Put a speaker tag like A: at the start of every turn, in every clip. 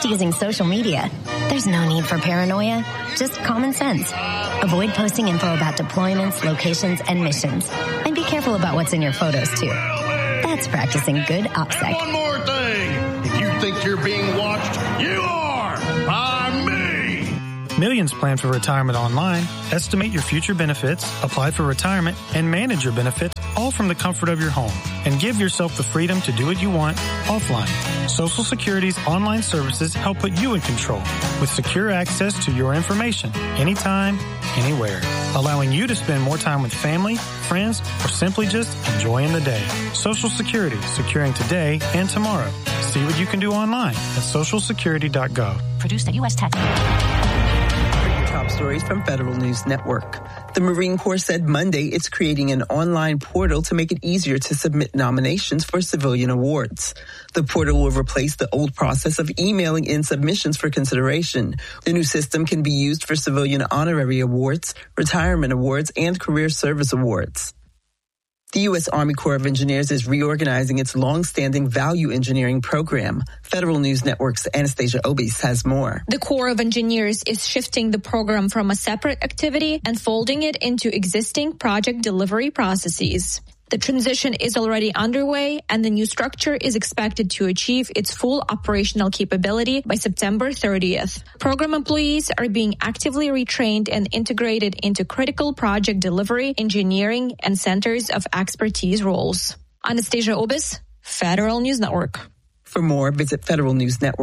A: just using social media. There's no need for paranoia, just common sense. Avoid posting info about deployments, locations, and missions. And be careful about what's in your photos, too. That's practicing good OPSEC.
B: One more thing. If you think you're being watched, you are by me.
C: Millions plan for retirement online. Estimate your future benefits, apply for retirement, and manage your benefits all from the comfort of your home. And give yourself the freedom to do what you want offline. Social Security's online services help put you in control with secure access to your information anytime, anywhere, allowing you to spend more time with family, friends, or simply just enjoying the day. Social Security, securing today and tomorrow. See what you can do online at socialsecurity.gov.
D: Produced at U.S. Tax.
E: Top stories from Federal News Network. The Marine Corps said Monday it's creating an online portal to make it easier to submit nominations for civilian awards. The portal will replace the old process of emailing in submissions for consideration. The new system can be used for civilian honorary awards, retirement awards, and career service awards. The U.S. Army Corps of Engineers is reorganizing its long-standing value engineering program. Federal News Network's Anastasia Obis has more.
F: The Corps of Engineers is shifting the program from a separate activity and folding it into existing project delivery processes. The transition is already underway, and the new structure is expected to achieve its full operational capability by September 30th. Program employees are being actively retrained and integrated into critical project delivery, engineering, and centers of expertise roles. Anastasia Obis, Federal News Network.
E: For more, visit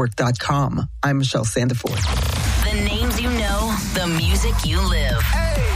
E: federalnewsnetwork.com. I'm Michelle Sandiford.
D: The names you know, the music you live.
B: Hey!